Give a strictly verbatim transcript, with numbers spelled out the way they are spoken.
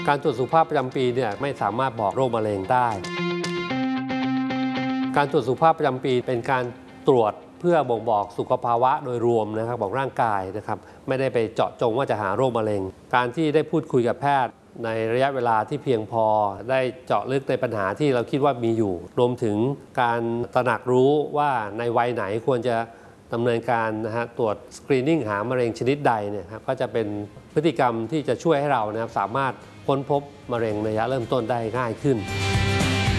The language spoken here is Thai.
การตรวจสุขภาพประจำปีเนี่ยไม่สามารถบอกโรคมะเร็งได้การตรวจสุขภาพประจำปีเป็นการตรวจเพื่อบ่งบอกสุขภาวะโดยรวมนะครับบอกร่างกายนะครับไม่ได้ไปเจาะจงว่าจะหาโรคมะเร็งการที่ได้พูดคุยกับแพทย์ในระยะเวลาที่เพียงพอได้เจาะลึกในปัญหาที่เราคิดว่ามีอยู่รวมถึงการตระหนักรู้ว่าในวัยไหนควรจะดำเนินการนะฮะตรวจสกรีนิ่งหามะเร็งชนิดใดเนี่ยครับก็จะเป็นพฤติกรรมที่จะช่วยให้เรานะครับสามารถค้นพบมะเร็งในระยะเริ่มต้นได้ง่ายขึ้น